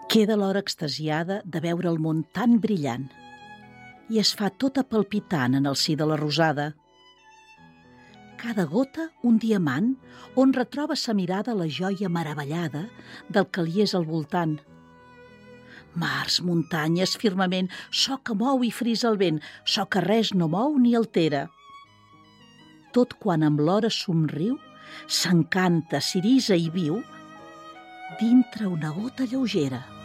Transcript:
Queda l'hora extasiada de veure el món tan brillant i es fa tota palpitant en el si de la rosada. Cada gota un diamant on retroba sa mirada la joia meravellada del que li és al voltant. Mars, muntanyes, firmament, so que mou i frisa el vent, so que res no mou ni altera. Tot quan amb l'hora somriu, s'encanta, s'irisa i viu dintre una gota lleugera.